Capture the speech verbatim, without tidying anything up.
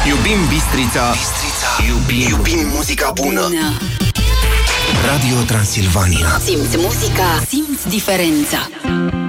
Iubim Bistrița. Bistrița. Iubim, iubim muzica bună. bună. Radio Transilvania. Simți muzica, simți diferența.